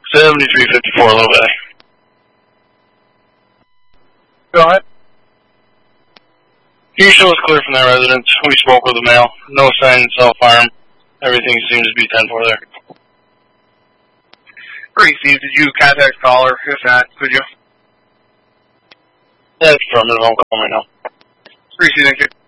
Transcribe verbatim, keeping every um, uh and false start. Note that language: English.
seventy-three fifty-four, Little Bay. Go ahead. Can you show us clear from that residence? We spoke with the male. No sign of self-harm. Everything seems to be ten four there. Received. Did you contact caller? If not, could you? That's affirmative. I'll call right now. Received. Thank you.